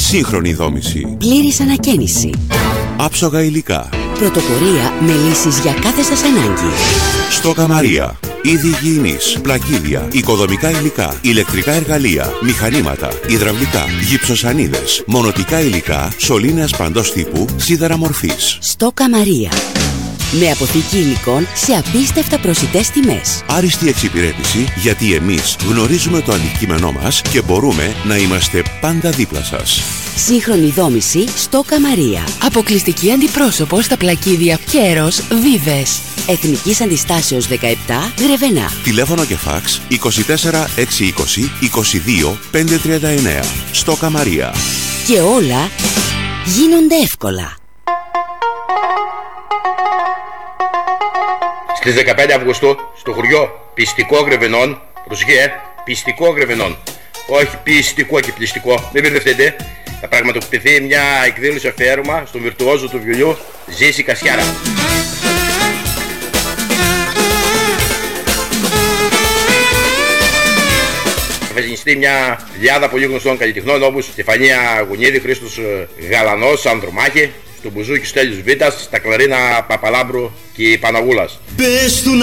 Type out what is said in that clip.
Σύγχρονη δόμηση. Πλήρης ανακαίνιση. Άψογα υλικά. Πρωτοπορία με λύσεις για κάθε σας ανάγκη. Στόκα Μαρία. Είδη υγιεινής, πλακίδια, οικοδομικά υλικά, ηλεκτρικά εργαλεία, μηχανήματα, υδραυλικά, γυψοσανίδες, μονοτικά υλικά, σωλήνες παντός τύπου, σίδερα μορφής. Στόκα Μαρία. Με αποθήκη υλικών σε απίστευτα προσιτές τιμές. Άριστη εξυπηρέτηση, γιατί εμείς γνωρίζουμε το αντικείμενό μας και μπορούμε να είμαστε πάντα δίπλα σας. Σύγχρονη δόμηση Στόκα Μαρία. Αποκλειστική αντιπρόσωπο στα πλακίδια Κέρος Βίβες. Εθνικής Αντιστάσεως 17, Γρεβενά. Τηλέφωνο και φάξ 24 620 22 539. Στόκα Μαρία. Και όλα γίνονται εύκολα. Στις 15 Αυγούστου, στο χωριό Πιστικό Γρεβενών, προσοχή, Πιστικό Γρεβενών, όχι πιστικό και πληστικό, μην μπερδευτείτε, θα πραγματοποιηθεί μια εκδήλωση αφιέρωμα στον βιρτουόζο του βιολιού Ζήση Κασιάρα. Θα φασινιστεί μια λιάδα πολύ γνωστών καλλιτεχνών όπως Στεφανία Γουνίδη, Χρήστος Γαλανός, Ανδρομάχη, στο μπουζούκι Στέλιος Βίτας, στα κλαρίνα Παπαλάμπρου και Παναγούλας.